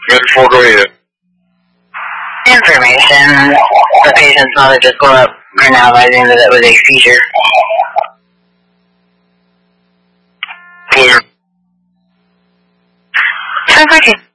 Before, go ahead. Information. The patient's mother just blew up analyzing that it was a seizure. Clear. 1014.